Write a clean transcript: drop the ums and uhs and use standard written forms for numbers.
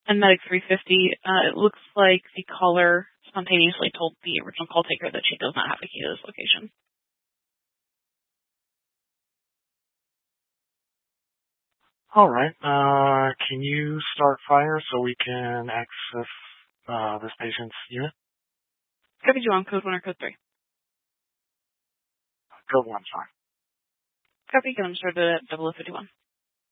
And Medic 350, it looks like the caller spontaneously told the original call taker that she does not have a key to this location. All right. Can you start fire so we can access this patient's unit? Copy, do you want code 1 or code 3? Code 1's fine. Copy, get them started at 0051.